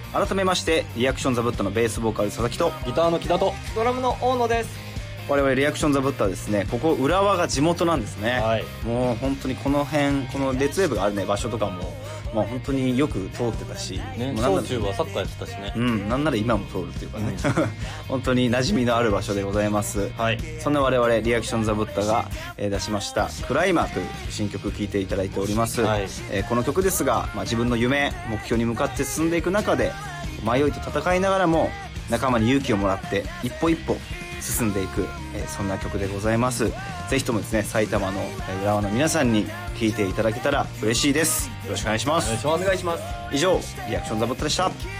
改めましてリアクションザブッタのベースボーカル佐々木とギターの木田とドラムの大野です。 我々リアクションザブッタはですね、ここ浦和が地元なんですね、 はい、 もう本当にこの辺、このレッツウェーブがあるね場所とかも、まあ、本当によく通ってたし、 ね、小中はサッカーやってたしね、 なんなら今も通るっていうかね、本当に馴染みのある場所でございます、はい、そんな我々リアクションザブッタが、出しましたクライマーという新曲聴いていただいております、はい、この曲ですが、自分の夢目標に向かって進んでいく中で迷いと戦いながらも仲間に勇気をもらって一歩一歩進んでいく、そんな曲でございます。ぜひともですね、埼玉の浦和の皆さんに聴いていただけたら嬉しいです。よろしくお願いします。 お願いします。 以上リアクションザブッタでした。